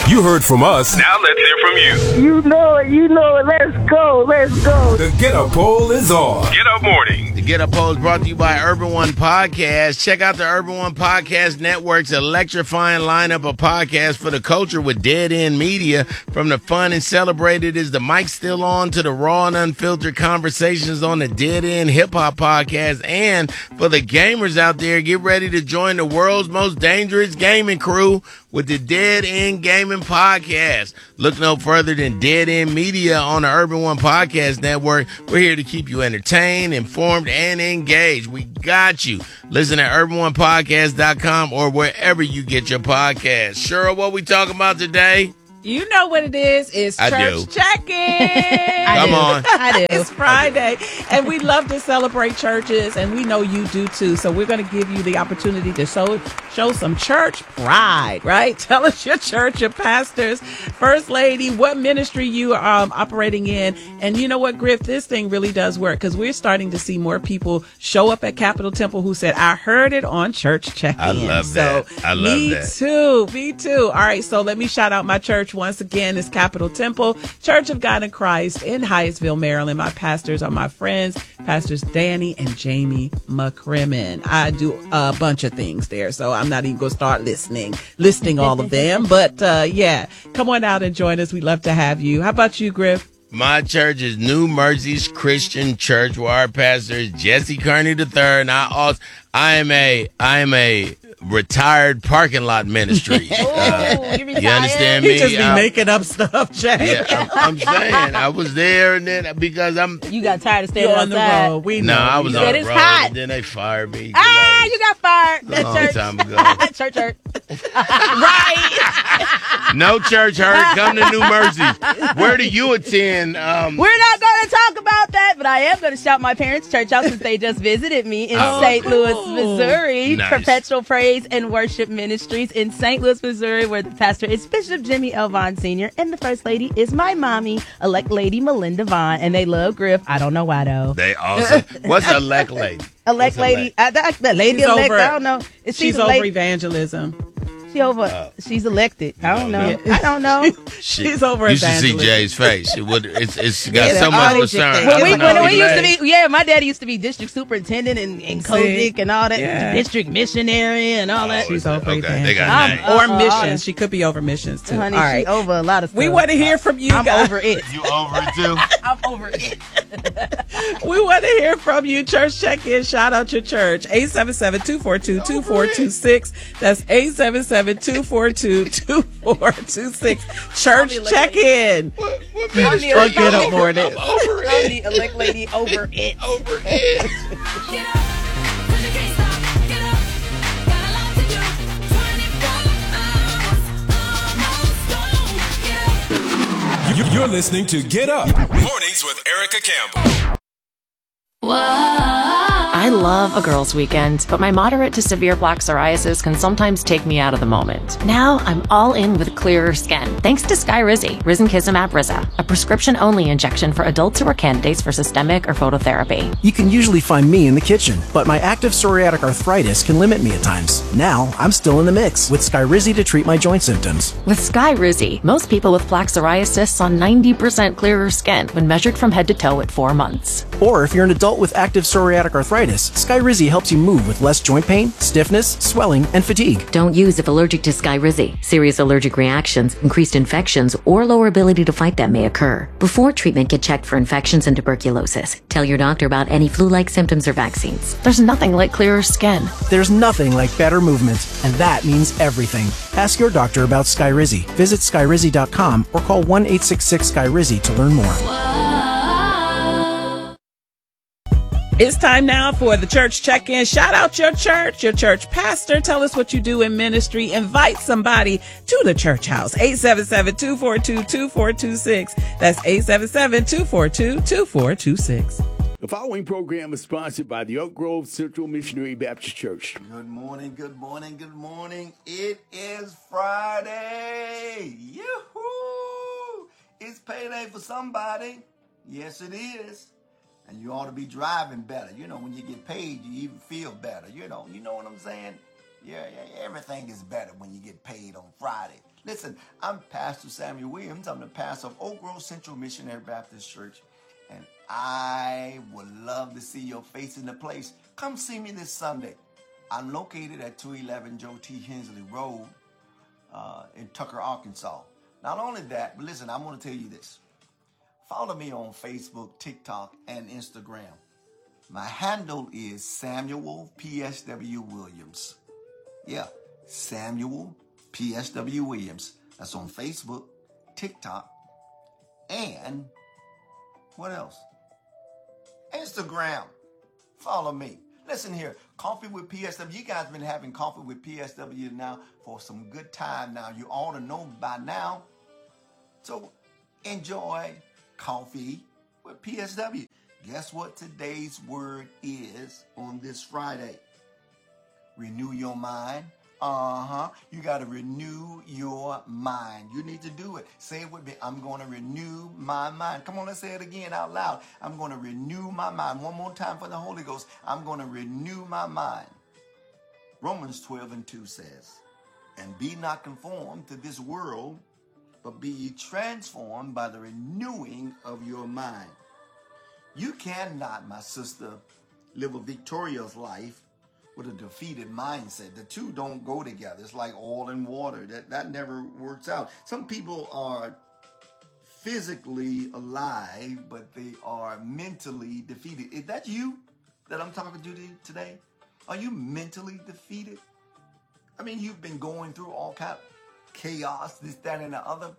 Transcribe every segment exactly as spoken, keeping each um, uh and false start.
You heard from us. Now let's hear from you. You know it, you know it. Let's go, let's go. The Get Up Poll is on. Get Up Morning. The Get Up Poll is brought to you by Urban One Podcast. Check out the Urban One Podcast Network's electrifying lineup of podcasts for the culture with Dead End Media. From the fun and celebrated Is the Mic Still On to the raw and unfiltered conversations on the Dead End Hip Hop Podcast. And for the gamers out there, get ready to join the world's most dangerous gaming crew with the Dead End Gaming Podcast. Look no further than Dead End Media on the Urban One Podcast Network. We're here to keep you entertained, informed, and engaged. We got you. Listen at urban one podcast dot com or wherever you get your podcasts. Cheryl, what we talking about today? You know what it is. It's I church do. check-in. Come on. I do. It's Friday, and we love to celebrate churches, and we know you do too. So we're going to give you the opportunity to show, show some church pride, right? Tell us your church, your pastors, first lady, what ministry you are um, operating in. And you know what, Griff? This thing really does work because we're starting to see more people show up at Capitol Temple who said, I heard it on church check-in. I love that. So, I love me that. Me too. Me too. All right. So let me shout out my church once again. It's Capitol Temple, Church of God in Christ in Hyattsville, Maryland. My pastors are my friends, Pastors Danny and Jamie McCrimmon. I do a bunch of things there, so I'm not even going to start listening, listing all of them. But uh, yeah, come on out and join us. We'd love to have you. How about you, Griff? My church is New Mercies Christian Church, where our pastor is Jesse Kearney the third, and I also I am a I am a retired parking lot ministry. Uh, you you understand me? He just be I- making up stuff, Jay. Yeah, I'm, I'm saying I was there, and then because I'm You got tired of staying You're on the outside. road. We no, know. I was We on know. the it's road, hot. and then they fired me. 'cause Ah, I was you got fired. a That long church. time ago. church hurt. Right. No church hurt. Come to New Mercy. Where do you attend? Um, We're not going to talk about that, but I am going to shout my parents' church out since they just visited me in Oh, Saint cool. Louis, Missouri. Nice. Perpetual Praise and Worship Ministries in Saint Louis, Missouri, where the pastor is Bishop Jimmy L. Vaughn Senior and the first lady is my mommy, elect lady Melinda Vaughn, and they love Griff. I don't know why though. they also. What's elect lady? Elect What's lady, uh, the, the lady She's elect. over- I don't know. She's, She's a over lady. evangelism. She over. Oh. She's elected. I don't know. Yeah. I don't know. She's over You should see evangelism. Jay's face. It would. It's. It's got Yeah, so the much audience concern. thing. When we, When when I we was used to be, yeah, my daddy used to be district superintendent and, and Kojic and all that, Yeah. district missionary and all that. She's over Okay, they got I'm- names. Or Uh, uh, missions. She could be over missions too. Honey, All she right. over a lot of stuff. We want to hear from you I'm guys. over it. You over it too? I'm over it. We want to hear from you. Church check-in. Shout out your church. eight seven seven, two four two, two four two six. That's eight seven seven, two four two, two four two six. Church check-in. What, what I'm ministry? the Or get up more than I'm over I'm it. the elect lady over it. Over it. Get up, 'cause you can't stop. Get up, got a lot to do. twenty-four hours, almost gone. Get up. You- You're listening to Get Up Mornings with Erica Campbell. I love a girls' weekend, but my moderate to severe plaque psoriasis can sometimes take me out of the moment. Now I'm all in with clearer skin, thanks to Skyrizi, Risankizumab Riza, a prescription-only injection for adults who are candidates for systemic or phototherapy. You can usually find me in the kitchen, but my active psoriatic arthritis can limit me at times. Now, I'm still in the mix with Skyrizi to treat my joint symptoms. With Skyrizi, most people with plaque psoriasis saw ninety percent clearer skin when measured from head to toe at four months. Or if you're an adult with active psoriatic arthritis, Skyrizi helps you move with less joint pain, stiffness, swelling, and fatigue. Don't use if allergic to Skyrizi. Serious allergic reactions, increased infections, or lower ability to fight them may occur. Before treatment, get checked for infections and tuberculosis. Tell your doctor about any flu-like symptoms or vaccines. There's nothing like clearer skin. There's nothing like better movement, and that means everything. Ask your doctor about Skyrizi. Visit skyrizi dot com or call one eight six six Skyrizi to learn more. It's time now for the church check-in. Shout out your church, your church pastor. Tell us what you do in ministry. Invite somebody to the church house. eight seven seven, two four two, two four two six. That's eight seven seven, two four two, two four two six. The following program is sponsored by the Oak Grove Central Missionary Baptist Church. Good morning, good morning, good morning. It is Friday. Yoo-hoo! It's payday for somebody. Yes, it is. And you ought to be driving better. You know, when you get paid, you even feel better. You know, you know what I'm saying? Yeah, yeah, everything is better when you get paid on Friday. Listen, I'm Pastor Samuel Williams. I'm the pastor of Oak Grove Central Missionary Baptist Church, and I would love to see your face in the place. Come see me this Sunday. I'm located at two eleven Joe T. Hensley Road uh, in Tucker, Arkansas. Not only that, but listen, I'm going to tell you this. Follow me on Facebook, TikTok, and Instagram. My handle is Samuel P S W Williams. Yeah, Samuel P S W Williams. That's on Facebook, TikTok, and what else? Instagram. Follow me. Listen here, Coffee with P S W. You guys been having Coffee with P S W now for some good time now. You ought to know by now. So enjoy Coffee with P S W. Guess what today's word is on this Friday? Renew your mind. Uh-huh. You got to renew your mind. You need to do it. Say it with me. I'm going to renew my mind. Come on, let's say it again out loud. I'm going to renew my mind. One more time for the Holy Ghost. I'm going to renew my mind. Romans twelve and two says, and be not conformed to this world, but be ye transformed by the renewing of your mind. You cannot, my sister, live a victorious life with a defeated mindset. The two don't go together. It's like oil and water. That, that never works out. Some people are physically alive, but they are mentally defeated. Is that you that I'm talking to today? Are you mentally defeated? I mean, you've been going through all kind of chaos, this, that, and the other.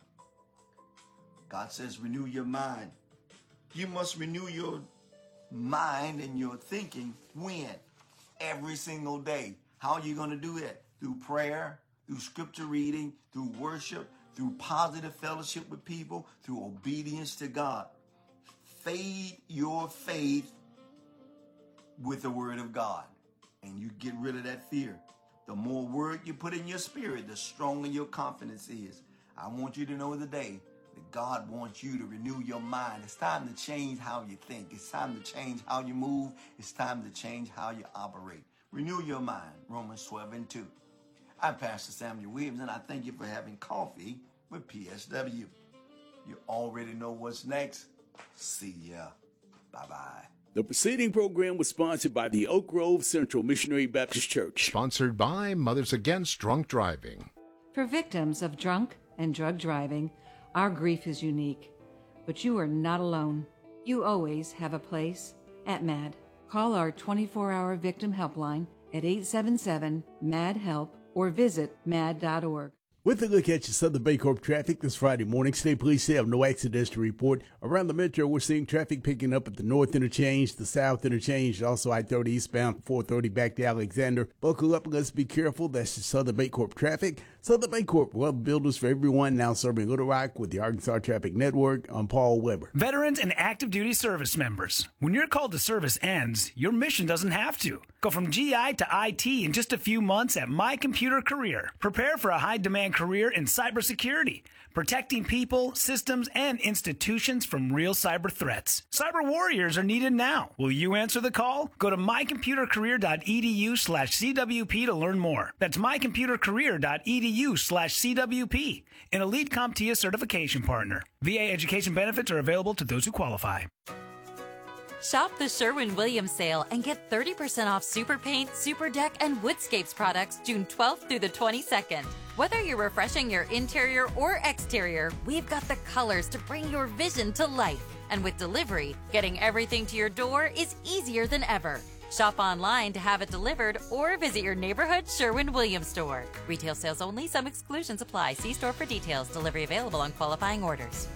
God says, renew your mind. You must renew your mind and your thinking when? Every single day. How are you going to do it? Through prayer, through scripture reading, through worship, through positive fellowship with people, through obedience to God. Feed your faith with the word of God, and you get rid of that fear. The more word you put in your spirit, the stronger your confidence is. I want you to know today that God wants you to renew your mind. It's time to change how you think. It's time to change how you move. It's time to change how you operate. Renew your mind. Romans twelve and two. I'm Pastor Samuel Williams, and I thank you for having coffee with P S W. You already know what's next. See ya. Bye-bye. The preceding program was sponsored by the Oak Grove Central Missionary Baptist Church. Sponsored by Mothers Against Drunk Driving. For victims of drunk and drug driving, our grief is unique, but you are not alone. You always have a place at M A D. Call our twenty-four hour victim helpline at eight seven seven, M A D, HELP or visit M A D dot org. With a look at your Southern Baycorp traffic this Friday morning, state police have no accidents to report. Around the metro, we're seeing traffic picking up at the north interchange, the south interchange, also I thirty eastbound, four thirty back to Alexander. Buckle up, let's be careful. That's the Southern Baycorp traffic. Southern Baycorp, well, builders for everyone, now serving Little Rock with the Arkansas Traffic Network. I'm Paul Weber. Veterans and active duty service members. When your call to service ends, your mission doesn't have to. Go from G I to I T in just a few months at My Computer Career. Prepare for a high-demand career in cybersecurity, protecting people, systems, and institutions from real cyber threats. Cyber warriors are needed now. Will you answer the call? Go to mycomputercareer.edu slash CWP to learn more. That's mycomputercareer.edu slash CWP, an Elite CompTIA certification partner. V A education benefits are available to those who qualify. Shop the Sherwin-Williams sale and get thirty percent off Super Paint, Super Deck, and Woodscapes products June twelfth through the twenty-second. Whether you're refreshing your interior or exterior, we've got the colors to bring your vision to life. And with delivery, getting everything to your door is easier than ever. Shop online to have it delivered or visit your neighborhood Sherwin-Williams store. Retail sales only. Some exclusions apply. See store for details. Delivery available on qualifying orders.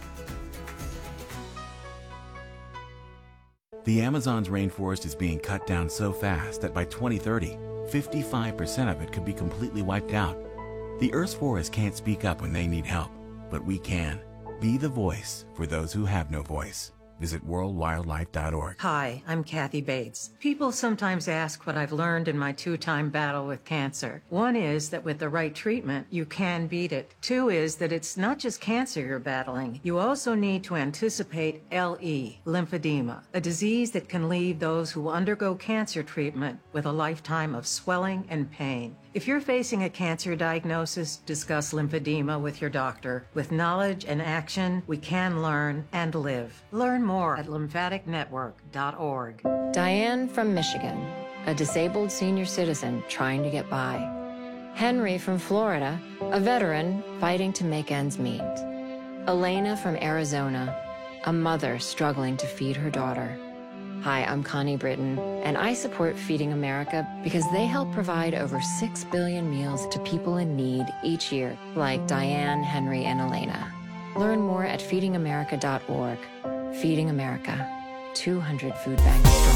The Amazon's rainforest is being cut down so fast that by twenty thirty, fifty-five percent of it could be completely wiped out. The Earth's forests can't speak up when they need help, but we can. Be the voice for those who have no voice. Visit world wildlife dot org. Hi, I'm Kathy Bates. People sometimes ask what I've learned in my two-time battle with cancer. One is that with the right treatment, you can beat it. Two is that it's not just cancer you're battling. You also need to anticipate L E, lymphedema, a disease that can leave those who undergo cancer treatment with a lifetime of swelling and pain. If you're facing a cancer diagnosis, discuss lymphedema with your doctor. With knowledge and action, we can learn and live. Learn more at lymphatic network dot org. Diane from Michigan, a disabled senior citizen trying to get by. Henry from Florida, a veteran fighting to make ends meet. Elena from Arizona, a mother struggling to feed her daughter. Hi, I'm Connie Britton, and I support Feeding America because they help provide over six billion meals to people in need each year, like Diane, Henry, and Elena. Learn more at feeding america dot org. Feeding America, two hundred food banks strong.